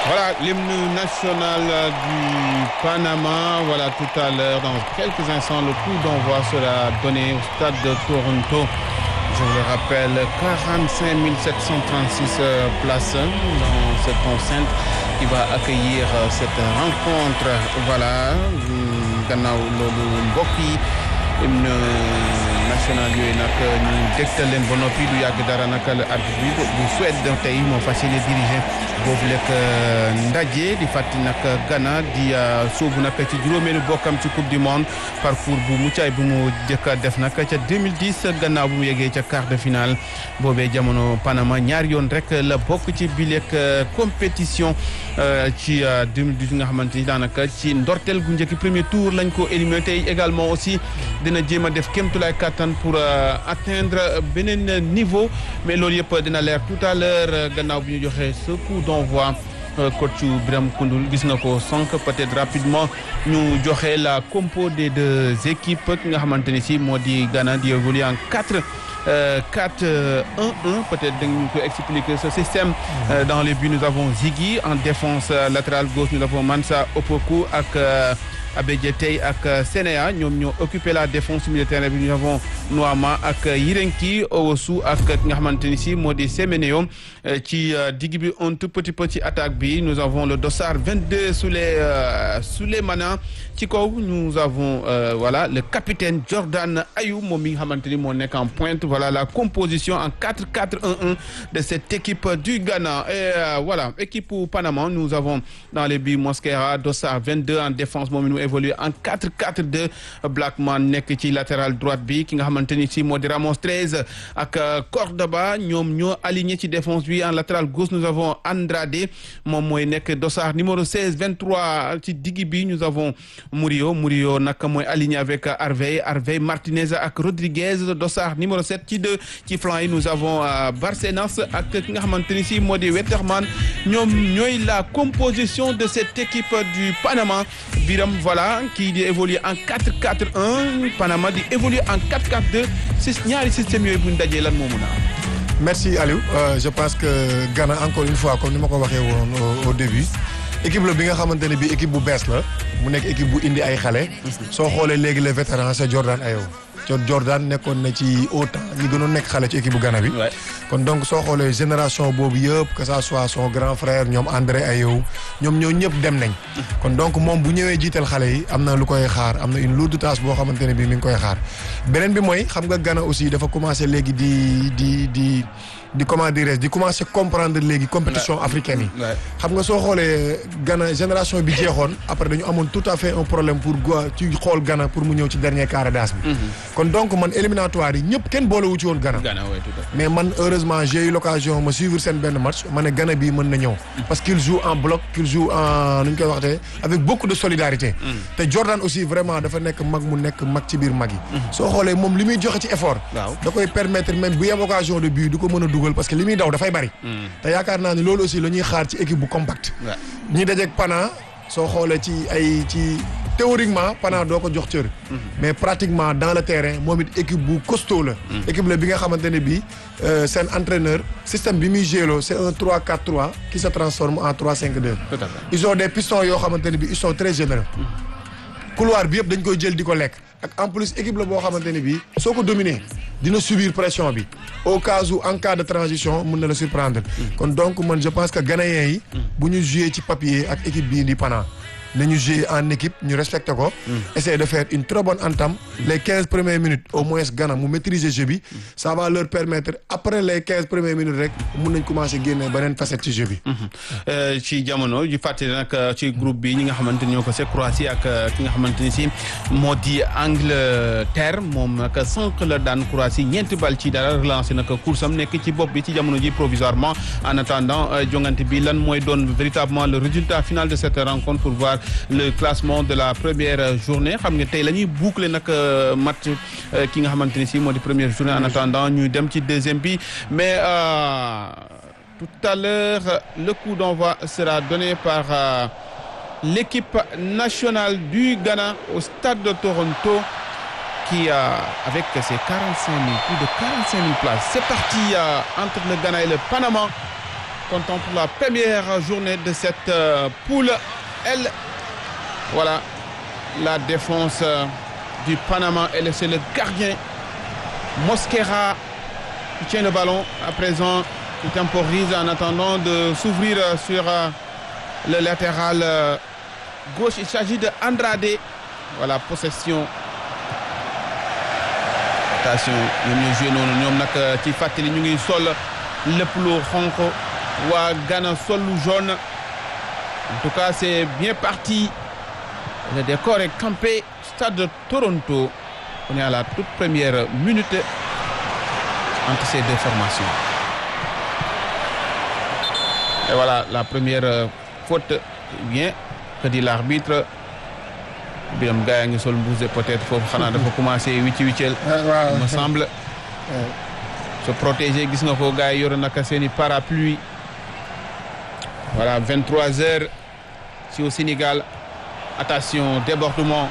Voilà, l'hymne national du Panama. Voilà, tout à l'heure, dans quelques instants, le coup d'envoi sera donné au stade de Toronto. Je vous le rappelle, 45 736 places dans cette enceinte qui va accueillir cette rencontre. Voilà, gannaaw loolu mbokk yi hymne national yooyu nag ñu dégtal leen ba noppi du yàgg dara nag la arbitre bi bu Suède tey moo fas yéene diriger boobu lekk ndaje di fàttali nag Ghana di sóobu nag ci juróomeelu bokkam ci coupe du monde parcours bu muccaay bu mu jëkk a def nag ca 2010 gannaaw bu mu yeggee ca quart de finale boobee jamono Panama ñaari yoon rek la bokk ci bilek compétition ci 2010 nga xamante ni daanaka ci ndorteel gu njëkk premier tour lañ ko éliminé tey également aussi dina jéem a def kéemtulaay kattan pour atteindre beneen niveau mais loolu yëpp dina leer tout à l'heure gannaaw bu ñu joxee ce coup d'envoi coach Biram Koundoul gis nga ko sànq peut-être rapidement ñu joxe la compo des deux équipes ki nga xamante ni si moo di Ghana di évoluer en 4-1-1 peut-être dañu ko expliquer ce système. Dans les buts nous avons Ziggy, en défense latérale gauche nous avons Mansa Opoku ak Abedjetey ak Sénéa ñoom ñoo occupé la défense militaire bi nous avons Nouama ak Yirenki Owosu ak nga xamante ni si moo di Semenyo ci digg bi un tout petit peu ci attaque bi nous avons le dossard 22 Souleymana ci kaw nous avons voilà le capitaine Jordan Ayew moom mi nga xamante ni moo nekk en pointe voilà la composition en 4-4-1-1 de cette équipe du Ghana et voilà équipe Panama nous avons dans les buts Mosquera dossard 22 en défense moom évolue en 4-4-2 Blackman nekk ci latéral droite bi ki nga xamante ni si moo di Ramos 13 ak Cordoba ñoom ñoo aligné ci défense bi en latéral gauche nous avons Andrade moom mooy nekk dossard numéro 16 23 ci digg bi nous avons Murillo nag mooy aligné avec Harvey Martinez ak Rodriguez dossard numéro 7 ci 2 ci flanc yi nous avons Barcenas ak ki nga xamante ni si moo di Wetterman ñoom ñooy la composition de cette équipe du Panama Biram voilà qui di évoluer en 4-4-1 Panama di évoluer en 4-4-2 si ñaari système yooyu bu ñu dajee lan moo mun a am. Merci Aliou je pense que Ghana encore une fois comme ni ma ko waxee woon au début équipe la bi nga xamante ne bii équipe bu bees la mu nekk équipe bu indi ay xale. soo xoolee léegi le vétéran c'est Jordan Ayew. Jordan nekkoon na ci au temps ñi gënoon nekk xale ci équipe bu Ghana bi. kon donc soo xoolee génération boobu yëpp que ça soit son grand frère ñoom André Ayew ñoom ñoo ñëpp dem nañ. kon donc moom bu ñëwee jiital xale yi am na lu koy xaar am na une lourde tâche boo xamante ne bii mi ngi koy xaar beneen bi mooy xam nga Ghana aussi dafa commencer léegi di comment dirais-je di commencer comprendre léegi compétition africaine yi. xam nga soo xoolee Ghana génération bi jeexoon après dañu amoon tout à fait un problème pour ci xool Ghana pour mu ñëw ci dernier carré d'as bi. kon donc man éliminatoire yi ñëpp kenn boolewu ci woon Ghana. mais man heureusement j'ai eu l'occasion ma suivre seen benn match ma ne Ghana bii mën na ñëw. parce qu'il joue en bloc qu'il joue en nu ñu koy waxtee avec beaucoup de solidarité. te Jordan aussi vraiment dafa nekk mag mu nekk mag ci biir mag yi. soo xoolee moom li muy joxe ci effort. da koy permettre même bu yem occasion de but du ko mën a dugal parce que li muy daw dafay bari. te yaakaar naa ni loolu aussi la ñuy xaar ci équipe bu compact. ñi dajeeg Pana soo xoolee ci théoriquement Pana doo ko jox cër. mais pratiquement dans le terrain moom it équipe bu costaud la. équipe la bi nga xamante ne bii seen entraîneur système bi muy gérer c'est un 3-4-3 qui se transforme en 3-5-2. ils ont des pistons yoo xamante ne bii ils sont très généreux. couloir bi yëpp dañ koy jël di ko lekk ak en plus équipe la boo xamante ne bii soo ko dominer dina subir pression bi au cas où en cas de transition mën na la surprendre. kon donc man je pense que Ghanéens yi. bu ñu jouer ci papier ak équipe bii di Pana. nañu jouer en équipe ñu respecté ko. essayer de faire une très bonne entame. les 15 premières minutes au moins Ghana mu maîtriser jeu bi. ça va leur permettre après les 15 premières minutes rek mun nañ commencer génne beneen facette ci jeu bi. ci jamono ju fàttali nag ci groupe bi ñi nga xamante ni ñoo ko c'est Croatie ak ki nga xamante ni si moo di Angleterre moom nag sànq la daan Croatie ñeenti bal ci dara relancé nag course am nekk ci bopp bi ci jamono ji provisoirement en attendant jongante bi lan mooy doon véritablement le résultat final de cette rencontre pour voir le classement de la première journée xam nga tey la ñuy boucler nag match ki nga xamante ni si moo di première journée en attendant ñuy dem ci deuxième bi mais tout à l'heure le coup d'envoi sera donné par l'équipe nationale du Ghana au stade de Toronto qui avec ses 45 000 plus de 45 000 places c'est parti entre le Ghana et le Panama content pour la première journée de cette poule L. Voilà la défense du Panama et c'est le gardien Mosquera qui tient le ballon. À présent, il temporise en attendant de s'ouvrir sur le latéral gauche. Il s'agit de Andrade. Voilà, possession. Attention, ñoom ñooy joué noonu ñoom nag ci fàttali ñu ngi sol lépp lu xonq waa Ghana sol lu jaune. En tout cas, c'est bien parti. Le décor est campé. Stade de Toronto. On est à la toute première minute entre ces deux formations. Et voilà la première faute. Bien, que dit l'arbitre. Biram Gaye ngi sol mbuuse peut-être foofu xanaa dafa commencé wicci-wiccel il me semble se protéger gis nga ko gars yi yore naka seeni parapluie. Voilà 23h si au Sénégal. Attention, débordement.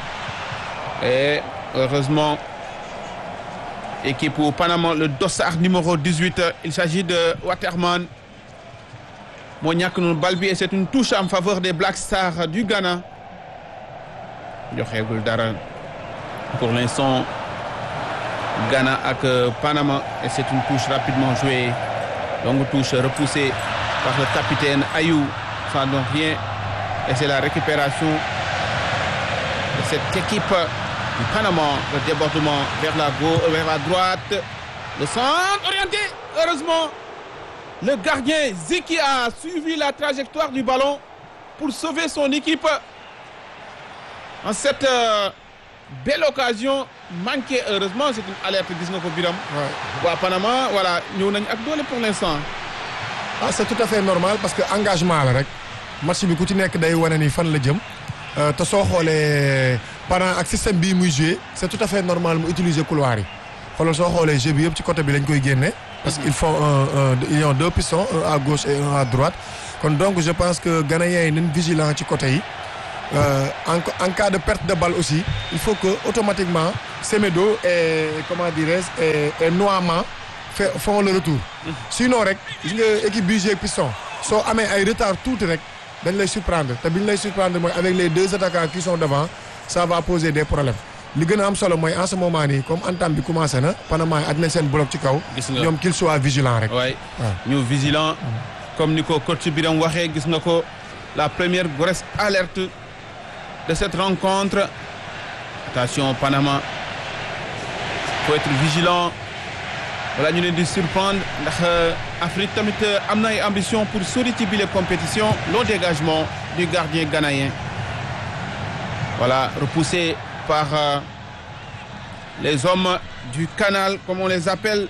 Et heureusement équipe au Panama, le dossard numéro 18, il s'agit de Waterman moo ñàkk noonu bal bi et c'est une touche en faveur des Black Stars du Ghana. joxeegul dara pour l'instant Ghana ak Panama et c'est une touche rapidement jouée, longue touche repoussée par le capitaine Ayou, ça ne donne rien et c'est la récupération de cette équipe du Panama. Le débordement vers la gauche, vers la droite, le centre orienté. Heureusement le gardien Ziki a suivi la trajectoire du ballon pour sauver son équipe en cette belle occasion manquée. Heureusement, c'est une alerte gis nga ko Biram. Waa Panama voilà ñëw nañ ak doole pour l'instant. Ah, c'est tout à fait normal parce que engagement la rek match bi ku ci nekk day wane ni fan la jëm te soo xoolee pendant ak système bii muy jouer c'est tout à fait normal mu utiliser couloir yi xoolal soo xoolee jeu bi yëpp ci côté bi lañ koy génne. Parce qu'ils font ils ont deux pistons, un à gauche et un à droite. Kon donc je pense que Ghanéens yi nañ vigilant ci côté yi. En cas de perte de balle aussi, il faut que automatiquement Semedo et comment dirais-je et Noama font le retour. Sinon rek gis nga équipe bi joué piston soo amee ay retard tuuti rek dañ lay surprendre te bi ñu lay surprendre mooy avec les deux attaquants qui sont devant ça va poser des problèmes. Li gën a am solo mooy en ce moment nii comme entame bi commencé na Panama aj nañ seen bloc ci kaw. ñoom qu'il soit vigilant rek. waay ñu vigilant comme ni ko coach Biram waxee gis nga ko la première grosse alerte de cette rencontre. Attention Panama, faut être vigilant. Voilà ñu leen di surprendre ndax Afrique tamit am na ay ambition pour sori ci bile compétition. Le dégagement du gardien ghanéen. Voilà, repoussé par les hommes du canal comme on les appelle.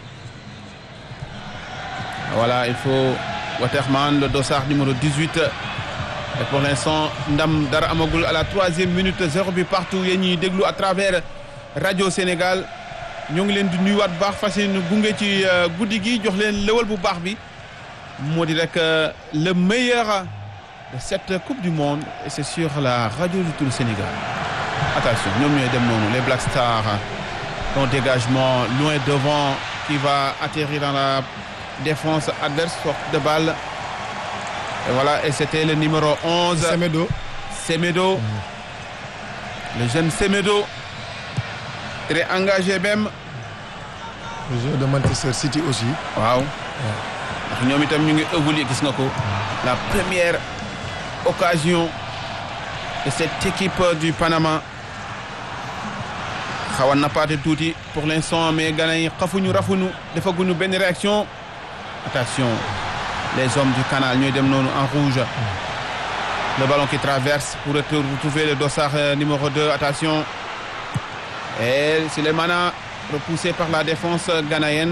Voilà, il faut Waterman, le dossard numéro 18. Et pour l'instant ndam dara amagul à la 3e minute 0 bi partout yéen ñuy déglu à travers Radio Sénégal ñoo ngi leen di nuyuwaat bu baax fas yéene gunge ci guddi gi jox leen lëwal bu baax bi moo di rek le meilleur de cette coupe du monde et c'est sur la radio du tout Sénégal. Attention ñoom ñooy dem noonu les Black Stars, un dégagement loin devant qui va atterrir dans la défense adverse, sorte de balle. Et voilà, et c'était le numéro 11. Semedo. Le jeune Semedo. Très engagé même. Le joueur de Manchester City aussi. Waaw. ndax ñoom itam ñu ngi évoluer gis nga ko. La première occasion de cette équipe du Panama. xaw a nappaate tuuti pour l'instant mais Ghana yi xafuñu rafuñu defaguñu benn réaction. Attention. Les hommes du canal ñooy dem noonu en rouge. Le ballon qui traverse pour retrouver le dossard numéro 2. Attention. Et Souleymana repoussé par la défense ghanéenne.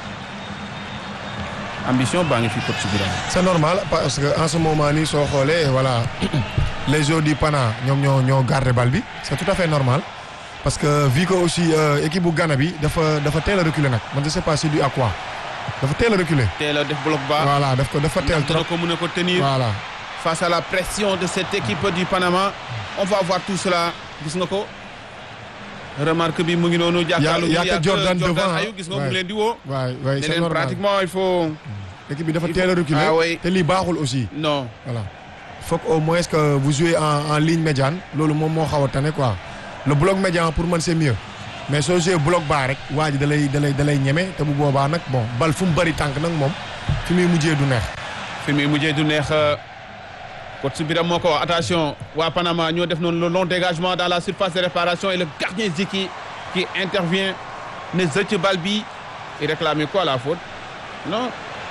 Ambition baa ngi fi coach bi. C'est normal parce que en ce moment nii soo xoolee voilà les joueurs du Pana ñoom ñoo garder balle bi. C'est tout à fait normal parce que vu que aussi équipe bu Ghana bi dafa teel a reculer nag man je sais pas c'est dû à quoi. dafa teel a reculer. teel a def bloc bas. Voilà dafa teel trop. ko mën a ko tenir. Voilà. Face à la pression de cette équipe du Panama. On va voir tout cela gis nga ko. Remarque bi mu ngi noonu. y a Jordan devant Ayou gis nga mu ngi leen di woo. waay c'est normal. Pratiquement il faut équipe bi dafa teel a reculer. Ah oui. te lii baaxul aussi. non. voilà faut au moins que vous jouez en ligne médiane loolu moom moo xaw a tane quoi le bloc médian pour man c'est mieux mais soo joué bloc bas rek waa ji da lay ñeme te bu boobaa nag bon bal fu mu bëri tànk nag moom fi muy mujjee du neex. fi muy mujjee du neex coach Biram moo ko wax attention waa Panama ñoo def noonu le long dégagement dans la surface de réparation et le gardien Ziki qui intervient ne zëcc bal bi il réclamait quoi la faute non.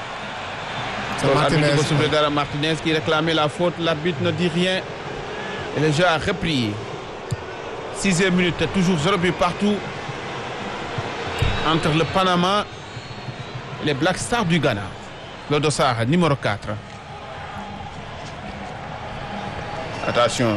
Martinez qui réclamait la faute, l'arbitre ne dit rien et le jeu a repris. 6e minute, toujours 0 but partout entre le Panama et les Black Stars du Ghana. Le dossard numéro 4. Attention.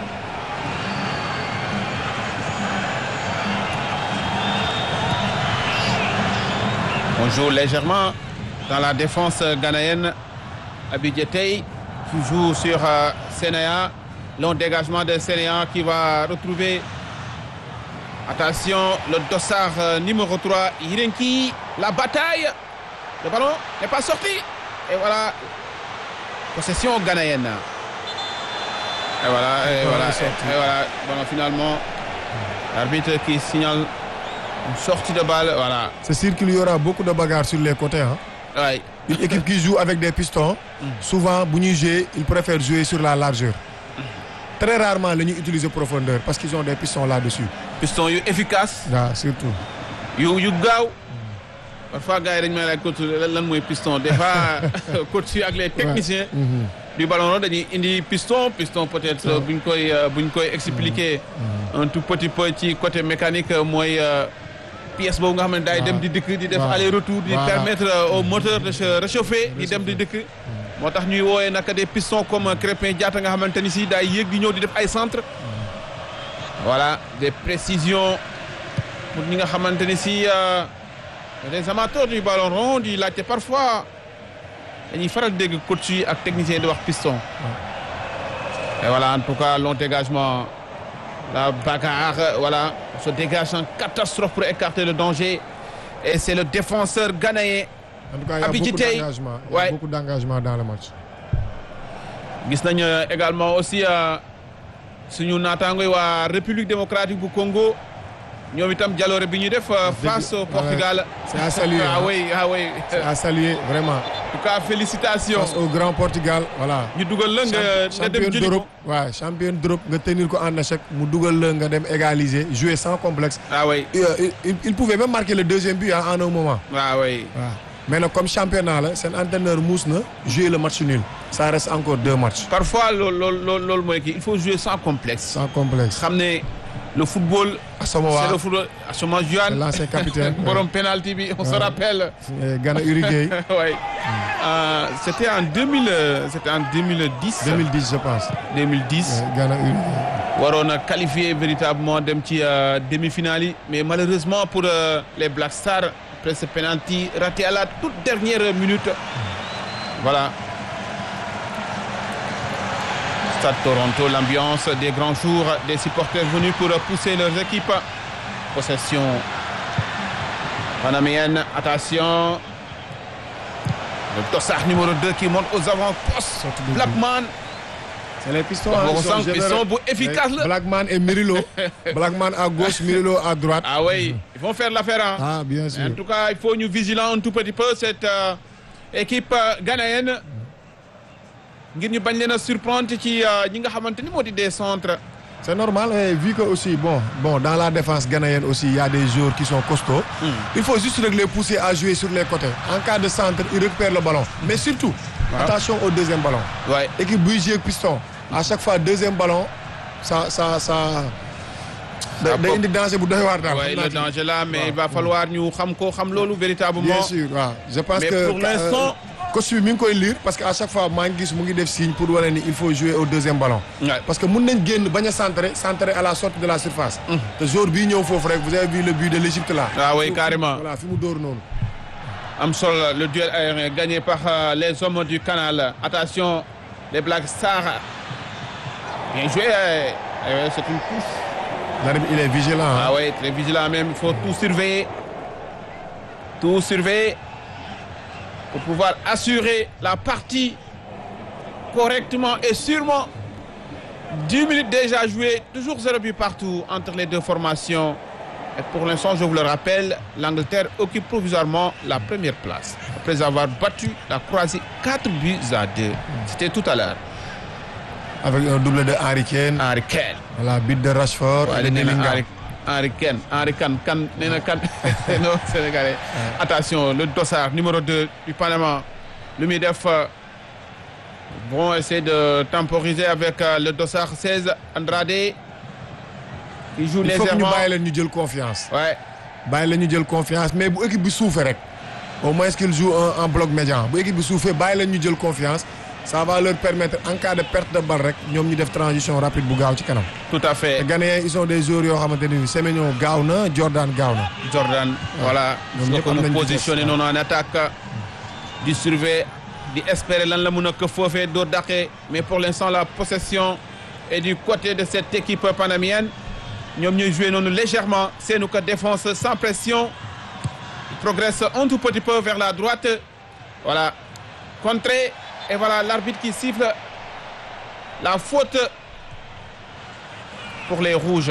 On joue légèrement dans la défense ghanéenne. Abidjetei qui joue sur Sénéa. Long dégagement de Sénéa qui va retrouver. Attention, le dossard numéro 3, Hirenki. La bataille. Le ballon n'est pas sorti. Et voilà. Possession ghanéenne. Et voilà. Bon, finalement, l'arbitre qui signale une sortie de balle. Voilà. C'est sûr qu'il y aura beaucoup de bagarres sur les côtés. Hein. Ouais. Une équipe qui joue avec des pistons, souvent, bu ñuy jouer, ils préfèrent jouer sur la largeur. Très rarement, la ñuy utiliser profondeur parce qu'ils ont des pistons là-dessus. Pistons yu efficace. waaw surtout. yu gaaw. Parfois gars yi dañu may laaj coach lan mooy piston des fois coach yi ak les techniciens. du ballon rond dañuy indi piston peut-être buñ koy expliquer un tout petit peu ci côté mécanique mooy. pièce boobu nga xam ne daay dem di dikk di def aller-retour di permettre au moteur de se réchauffer di dem di dikk moo tax ñuy woowee naka des pistons comme Crépin Diatta nga xamante ni si daay yéeg di ñëw di def ay centre voilà des précisions pour ñi nga xamante ni si les amateurs du ballon rond di laajte parfois dañuy faral dégg coach yi ak technicien di wax piston et voilà en tout cas long dégagement la bagarre voilà se dégage en catastrophe pour écarter le danger et c'est le défenseur ghanéen. En tout cas, il y a beaucoup d'engagement dans le match. Gis nañu également aussi suñu naataango yi waa République démocratique bu Congo ñoom itam jaloore bi ñu def face au Portugal. C'est à saluer. Ah oui. C'est à saluer vraiment. En tout cas félicitations. Face au grand Portugal voilà. ñu dugal la nga dem jëli ko. waaw champion d'Europe nga tenir ko en échec mu dugal la nga dem égaliser jouer sans complexe. Ah oui. Il pouvait même marquer le deuxième but en un moment. Ah oui. waaw mais nag comme championnat la seen entraîneur muus na jouer le match nul. Ça reste encore 2 matchs. Parfois loolu mooy kii il faut jouer sans complexe. Sans complexe. xam ne le football. Asamoah c'est le football Asamoah Gyan. L'ancien capitaine. borom penalty bi on se rappelle. Ghana Uruguay. oui. C'était en 2010. 2010 je pense. 2010. Ghana Uruguay. waroon a qualifié véritablement dem ci demi-finale yi mais malheureusement pour les Black Stars après ce penalty raté à la toute dernière minute. Voilà. Stade Toronto, l'ambiance des grands jours, des supporters venus pour pousser leurs équipes. Possession panaméenne, attention. Le dossard numéro 2 qui monte aux avant-postes. Blackman. C'est les pistons. Piston efficace. Blackman et Mirillo. Blackman à gauche, Mirillo à droite. Ah oui, ils vont faire l'affaire. Hein. Ah, bien sûr. En tout cas, il faut nous vigilant un tout petit peu cette équipe ghanéenne. ngir ñu bañ leen a surprendre ci ñi nga xamante ni moo di des centres. C'est normal et vu que aussi bon dans la défense ghanéenne aussi il y a des joueurs qui sont costauds. Il faut juste les pousser à jouer sur les côtés. En cas de centre, ils récupèrent le ballon. Mais surtout, attention au deuxième ballon. Ouais. Équipe buy jouer piston. À chaque fois deuxième ballon, ça day indi danger bu doy waar daal. Ouais, le danger là mais il va falloir ñu xam loolu véritablement. Bien sûr waaw je pense mais que pour l'instant coach bi mi ngi koy lire parce que à chaque fois maa ngi gis mu ngi def signe pour wane ni il faut jouer au deuxième ballon. Ouais. parce que mun nañ génn bañ a centrer à la sortie de la surface. te jour bii ñëw foofu rek vous avez vu le but de l'Égypte là. Ah oui carrément. Voilà fi mu dóor noonu. am solo le duel aérien gagné par les hommes du Canal. Attention les Black Stars. Bien joué. C'est une touche. L'arbitre il est vigilant. Ah oui très vigilant même il faut tout surveiller. pour pouvoir assurer la partie correctement et sûrement. 10 minutes déjà jouées, toujours 0 but partout entre les deux formations. Et pour l'instant, je vous le rappelle, l'Angleterre occupe provisoirement la première place après avoir battu la Croatie 4 buts à 2. C'était tout à l'heure. Avec un doublé de Harry Kane. Harry Kane. Voilà, but de Rashford. Ouais, Henry Kane, non, Sénégalais. Attention, le dossard numéro 2 du Panama. Le Midef vont essayer de temporiser avec le dossard 16, Andrade. Il joue légèrement. Il faut que ñu bàyyi leen ñu jël confiance. Ouais. bàyyi leen ñu jël confiance mais bu équipe bi suufee rek au moins qu'il joue en bloc médian bu équipe bi suufee bàyyi leen ñu jël confiance ça va leur permettre en cas de perte de balle rek ñoom ñu def transition rapide bu gaaw ci kanam. Tout à fait. te Ghanéens ils sont des joueurs yoo xamante ni Semenyo gaaw na Jordan gaaw na. Jordan voilà. ñoom ñëpp am ñu nañu positionné noonu en attaque. di surveiller di espérer lan la mun a ko foofee doo daqee mais pour l'instant la possession est du côté de cette équipe panamienne. ñoom ñuy jouer noonu légèrement seenu ko défense sans pression. Il progresse un tout petit peu vers la droite. Voilà. Contré. Et voilà l'arbitre qui siffle la faute pour les rouges.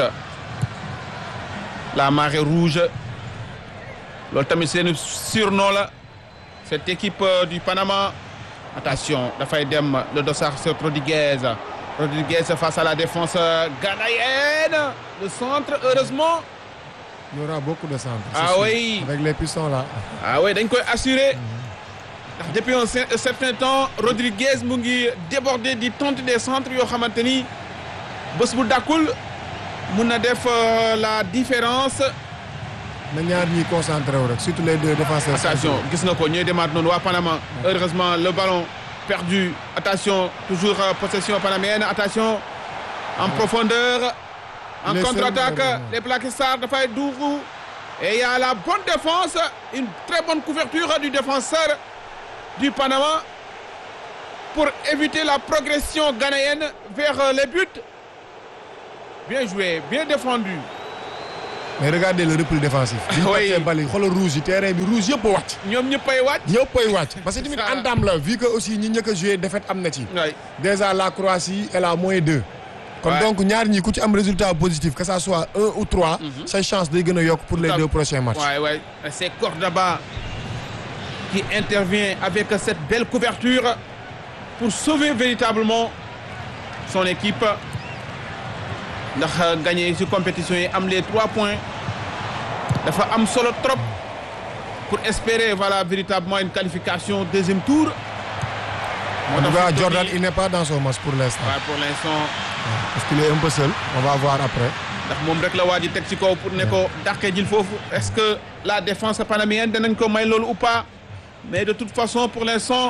La marée rouge. Loolu tamit seen surnom la. Cette équipe du Panama. Attention, dafay dem le dossard sur Rodriguez. Rodriguez face à la défense ghanéenne. Le centre, heureusement. Il y aura beaucoup de centres. Ah oui. Avec les pistons là. Ah oui, dañ koy assurer. ndax depuis un certain temps Rodriguez mu ngi déborder di tenter des centres yoo xamante ni bés bu dàkkul mun na def la différence. na ñaar ñuy concentré wu rek surtout les deux défenseurs. Attention gis nga ko ñooy demaat noonu waa Panama. Heureusement le ballon perdu. Attention toujours possession panaméenne. Attention en profondeur. En contre-attaque les Black Stars dafay dugg. Et il y a la bonne défense. Une très bonne couverture du défenseur du Panama pour éviter la progression ghanéenne vers les buts. Bien joué, bien défendu. Mais regardez le repli défensif. Oui. bali xoolal rouge yi terrain bi rouge yëpp a wàcc. ñoom ñëppay wàcc. ñëppay wàcc parce que tamit entame la vu que aussi ñi njëkk a joué défaite am na ci. Oui. Déjà la Croatie elle a -2. kon Ouais. donc ñaar ñi ku ci am résultat positif que ça soit 1 ou 3. say chance day gën a yokk pour les 2 prochains matchs. Ouais, ouais. C'est Cordoba qui intervient avec cette belle couverture pour sauver véritablement son équipe. ndax gagner ci compétition yi am les 3 points dafa am solo trop pour espérer voilà véritablement une qualification deuxième tour. En tout cas Jordan il n'est pas dans son match pour l'instant. Ouais, pour l'instant. Parce qu'il est un peu seul on va voir après. ndax moom rek la waa ji teg ci kaw pour ne ko dàqee jël foofu. Est-ce que la défense panaméenne danañ ko may loolu ou pas mais de toute façon pour l'instant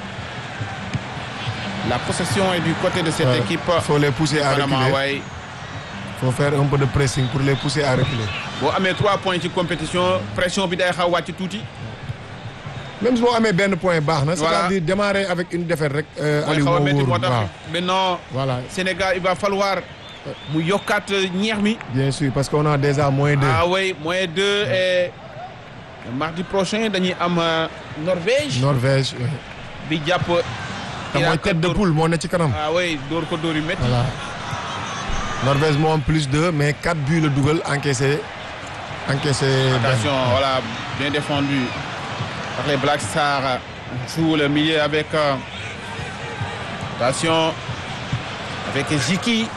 la possession est du côté de cette équipe. Il faut les pousser à reculer. Ouais. faut faire un peu de pressing pour les pousser à reculer. boo amee 3 points ci compétition pression bi day xaw wàcc tuuti. même si boo amee benn point baax na. Voilà. c'est-à-dire démarrer avec une défaite rek. mooy xaw a métti moo tax maintenant. voilà Sénégal il va falloir mu yokkaat ñeex mi. bien sûr parce qu'on a déjà -2. Ah oui -2 et mardi prochain dañuy am Norvège. Norvège. bi jàpp. te mooy tête de poule moo ne ci kanam. Ah oui dóor ko dóor yu métti. voilà Norvège moo am +2 mais 4 buts la dugal encaissé. Attention voilà bien défendu par les Black Stars. Joue le milieu avec attention avec Ziki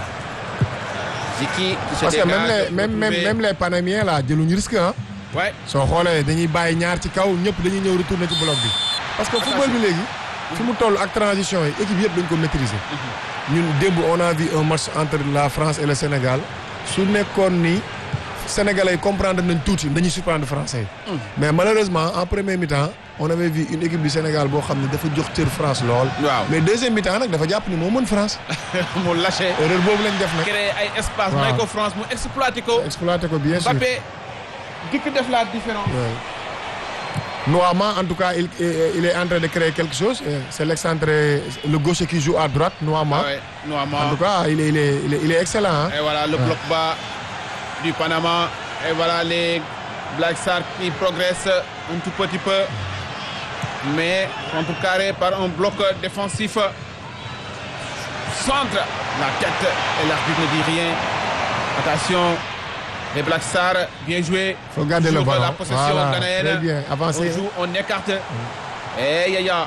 qui se parce que dégage. même les Panamiens là jëluñu risque ah. Ouais. soo xoolee dañuy bàyyi ñaar ci kaw ñëpp dañuy ñëw retourner ci bloc bi. parce que football bi léegi. fi mu toll ak transition yi équipe yëpp dañ ko maîtriser. ñun démb on a vu un match entre la France et le Sénégal su nekkoon ni Sénégalais yi comprendre nañ tuuti dañuy surprendre Français yi. mais malheureusement en premier mi-temps on avait vu une équipe du Sénégal boo xam ne dafa jox cër France lool. waaw mais deuxième mi-temps nag dafa jàpp ni moo mën France. mu lâché. erreur boobu lañ def nag. créer ay espace. waaw may ko France mu exploité ko. exploité ko bien sûr. Mbappé dikk def la différence. Ouais. Noama en tout cas il est en train de créer quelque chose. C'est l'excentré le gaucher qui joue à droite Noama. Ah ouais, Noama. En tout cas il est excellent. Hein? Et voilà le bloc bas du Panama. Et voilà les Black Stars qui progressent un tout petit peu. mais contrecarré par un bloc défensif. Centre la tête et l'arbitre ne dit rien. Attention, les Black Stars, bien joué. Faut garder le ballon. La possession ghanéenne. Très bien, avancez. On joue, on écarte. Et Yaya.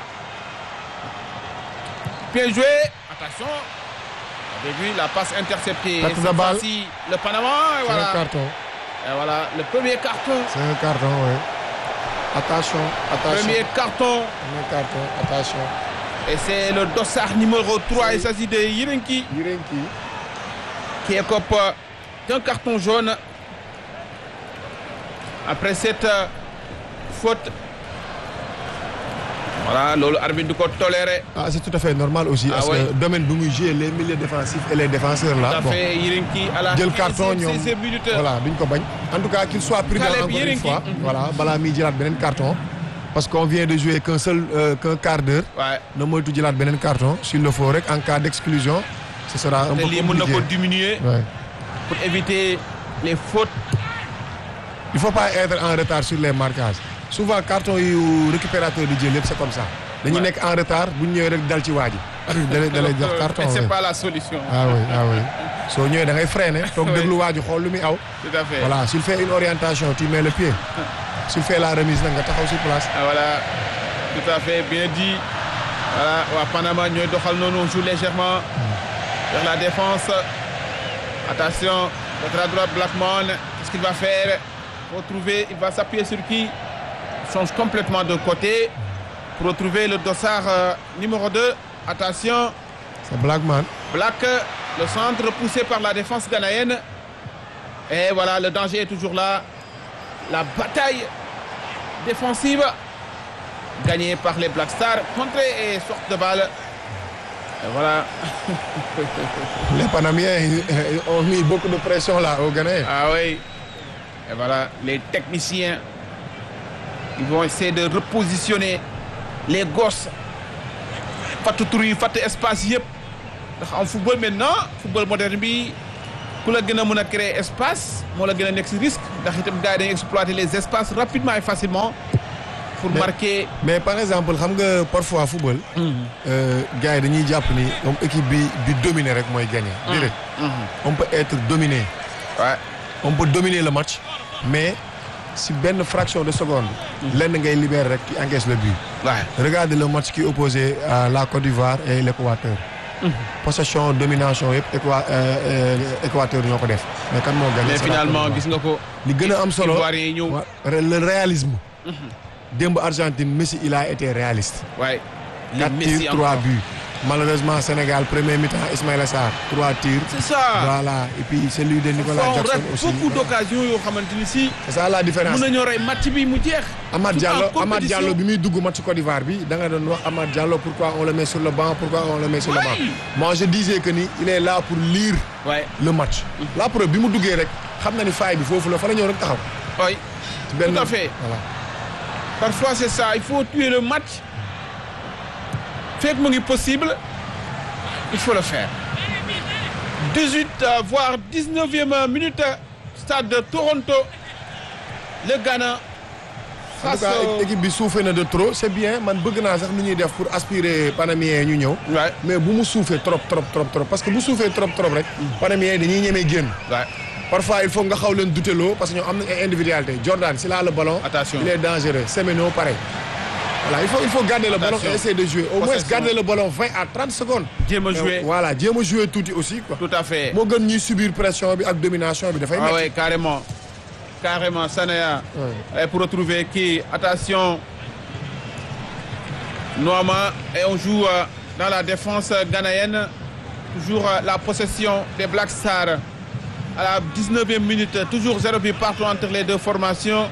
Bien joué. Attention. Vous avez vu la passe interceptée. Carte de balle. Le Panama. Et C'est voilà. un carton. Et voilà, le premier carton. C'est un carton, oui. Attention, attention. Premier carton. Premier carton, attention. Et c'est le dossard numéro 3. Il s'agit de Yirenki. Yirenki. Qui écope d'un carton jaune. Après cette faute. Voilà, l'arbitre du code toléré. Ah, c'est tout à fait normal aussi. Parce que domaine où nous jouons les milieux défensifs et les défenseurs là. Tout à fait, Yirenki à la 15e minute. Voilà, en tout cas, qu'il soit prudent encore une fois. Voilà, Balami Djilat Benen carton. Parce qu'on vient de jouer qu'un quart d'heure. Ouais. Nous avons dit Benen carton. S'il le faut, en cas d'exclusion, ce sera un peu compliqué. On diminuer pour éviter les fautes. Il ne faut pas être en retard sur les marquages. Souvent, carton et récupérateur de Djilep, c'est comme ça. Dañuy nekk en retard bu ñu ñëwee rek dal ci waa ji. dalay jox carton. Mais c'est pas la solution. Ah oui. Soo ñëwee da ngay freiner toog déglu waa ji xool lu muy aw. Tout à fait. Voilà, s'il fait une orientation, tu mets le pied. S'il fait la remise nag nga taxaw sur place. Voilà, tout à fait, bien dit. Voilà, waa Panama ñooy doxal noonu, on joue légèrement vers la défense. Attention, contre la droite Blackmon, qu'est-ce qu'il va faire? Retrouver, il va s'appuyer sur qui? Il change complètement de côté pour retrouver le dossard numéro 2. Attention. C'est Blackman. Black, le centre poussé par la défense ghanéenne. Et voilà, le danger est toujours là. La bataille défensive gagnée par les Black Stars. Contrée et sorte de balle. Et voilà. Les Panamiens ont mis beaucoup de pression là au Ghana. Ah oui. Et voilà, les techniciens, ils vont essayer de repositionner les gosses. Fatou Touri, fatou espace yep. En football maintenant, football moderne bi, pour la gagner on a créé espace, on la gagner next risque. Ndax itam gars yi exploiter les espaces rapidement et facilement pour marquer. Mais par exemple, xam nga parfois football, gars yi dañuy jàpp ni comme équipe bi dominer rek mooy gagner. Déedéet. On peut être dominé. Ouais. On peut dominer le match, mais si une fraction de seconde, l'un ngay libère rek qui encaisse le but. Ouais. Regardez le match qui est opposé à la Côte d'Ivoire et l'Équateur. Possession, domination, Équateur ñoo ko def. Mais kan moo gagné? Mais finalement, gis nga ko. li gën a am solo Ivoirien ñëw. le réalisme. Démb Argentine, Messi il a été réaliste. Ouais. 4 tirs, 3 buts. Malheureusement, Sénégal, premier mi-temps, Ismaïla Sarr, 3 tirs. C'est ça. Voilà. Et puis celui de Nicolas Jackson aussi. Beaucoup d'occasions yoo xamante ni si. C'est ça la différence. Mën nañoo rey match bi mu jeex. Amad Diallo bi muy dugg match Côte d'Ivoire bi da nga doon wax Amad Diallo pourquoi on le met sur le banc, pourquoi on le met sur le banc. Moi je disais que ni il est là pour lire le match. La preuve bi mu duggee rek xam na ni faille bi foofu la fa la ñëw rek taxaw. Oui. Tout à fait. Voilà. Parfois c'est ça, il faut tuer le match. Fait que c'est possible, il faut le faire. 18 voire 19e minute, stade de Toronto. Le Ghana. En tout cas, l'équipe bi souffre de trop, c'est bien. Man bëgg naa sax nu ñuy def pour aspirer Panamiens ñu ñëw. Mais bu mu souffre trop parce que bu souffre trop rek. Panamiens dañuy ñemee génn. Parfois il faut nga xaw leen douteloo parce que ñoom am nañ ay individualité. Jordan s'il a le ballon, attention. Il est dangereux. Semeno pareil. Voilà, il faut garder le ballon et essayer de jouer. Au moins garder le ballon 20 à 30 secondes. Jéem a jouer. Voilà, jéem a jouer tout aussi quoi. Tout à fait. Moo gën ñuy subir pression bi ak domination bi dafay metti. Ah ouais, carrément. Carrément, Sanaya. Et pour retrouver qui? Attention. Noama. Et on joue dans la défense ghanéenne. Toujours la possession des Black Stars. À la 19e minute, toujours 0 but partout entre les deux formations.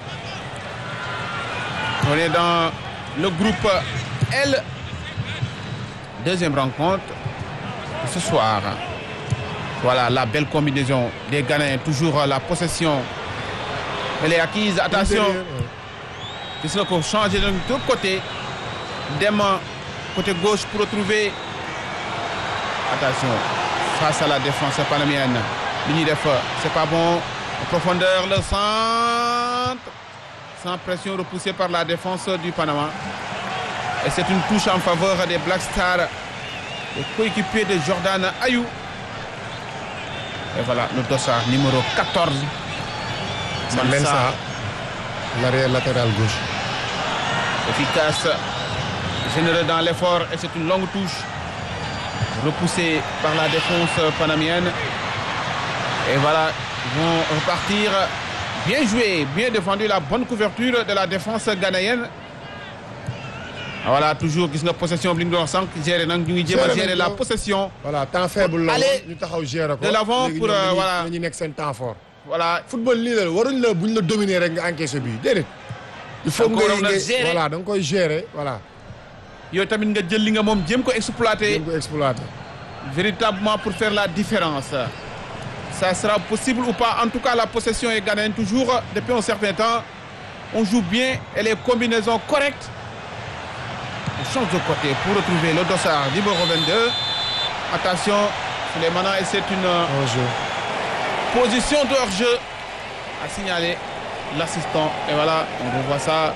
On est dans le groupe L. Deuxième rencontre ce soir. Voilà la belle combinaison des Ghanéens. Toujours la possession. Elle est acquise. Attention. Il faut changer de l'autre côté. Demain, côté gauche pour retrouver. Attention. Face à la défense panamienne. C'est pas bon. En profondeur, le centre. Sans pression, repoussé par la défense du Panama. Et c'est une touche en faveur des Black Stars, le coéquipier de Jordan Ayou. Et voilà le dossard numéro 14. Mensah, l'arrière latéral gauche. Efficace, généreux dans l'effort et c'est une longue touche. Repoussée par la défense panamienne. Et voilà, ils vont repartir. Bien joué, bien défendu, la bonne couverture de la défense ghanéenne. Voilà, toujours gis nga possession bi ñu doon sànq gérer nag ñu ngi jéem a gérer la possession. Voilà, temps faible la Allez, ñu taxaw gérer ko. de l'avant pour voilà. ñu nekk seen temps fort. Voilà, football lii la waruñ la buñ la dominer rek nga encaissé bii déedéet. il faut Da nga ko waroon a nga gérer. voilà da nga koy gérer voilà. yooyu tamit nga jël li nga moom jéem ko exploiter dañ ko exploiter. véritablement pour faire la différence. Ça sera possible ou pas? En tout cas, la possession est ghanéenne toujours depuis un certain temps. On joue bien et les combinaisons correctes. On change de côté pour retrouver le dossard numéro 22. Attention, Souleymana, et c'est une Hors-jeu. position de hors-jeu à signaler l'assistant. Et voilà, on revoit ça.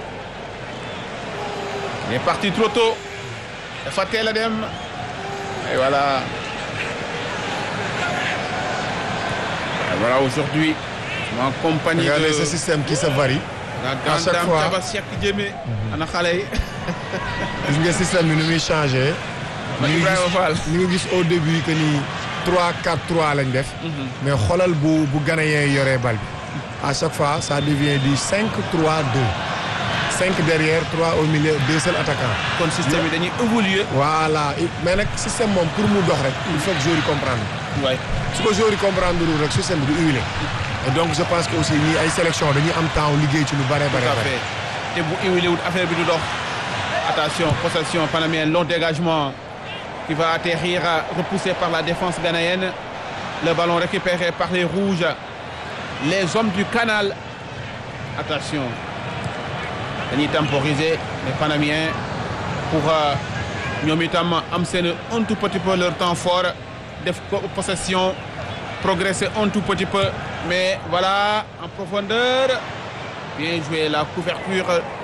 Il est parti trop tôt. Fatel Adem. Et voilà. Et voilà aujourd'hui, en compagnie Regardez de ce système qui se varie. la à grande chaque dame fois. Thiaba Cheikh Diémé. Ana xale yi. gis nga système bi ni muy changé. Ibrahima Fall. ñu ngi gis au début que ni 3-4-3 lañ def. mais xoolal bu Ghanéen yi yoree bal bi. à chaque fois ça devient du 5-3-2. 5 derrière 3 au milieu 2 seuls attaquants. kon système yi dañuy évoluer. voilà mais nag système moom pour mu dox rek il faut que joueur yi comprendre. waay su ko joueur yi comprendre lul rek système bi du huilé. et donc je pense que aussi ñii ay sélection dañuy am temps liggéey ci lu bare bare tout à bare. fait te bu huilé wut affaire bi du dox. Attention, possession panamienne, long dégagement qui va atterrir repoussé par la défense ghanéenne. Le ballon récupéré par les rouges, les hommes du canal. Attention, dañuy temporiser les panamiens pour ñoom itam am seen un tout petit peu leur temps fort def ko possession progresser un tout petit peu mais voilà en profondeur bien joué la couverture